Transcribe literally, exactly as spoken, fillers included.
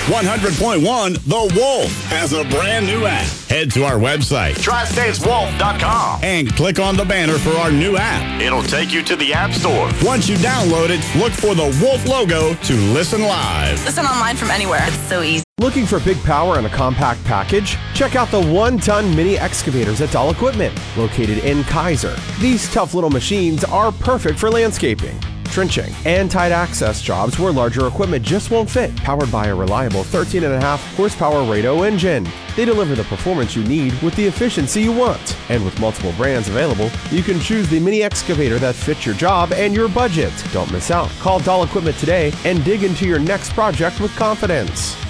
one hundred point one The Wolf has a brand new app. Head to our website, tri states wolf dot com, and click on the banner for our new app. It'll take you to the App Store. Once you download it, look for the Wolf logo to listen live. Listen online from anywhere. It's so easy. Looking for big power and a compact package? Check out the one-ton mini excavators at Dahl Equipment, located in Kaiser. These tough little machines are perfect for landscaping, trenching, and tight access jobs where larger equipment just won't fit. Powered by a reliable thirteen and a half horsepower Rado engine, they deliver the performance you need with the efficiency you want. And with multiple brands available, you can choose the mini excavator that fits your job and your budget. Don't miss out. Call Dahl Equipment today and dig into your next project with confidence.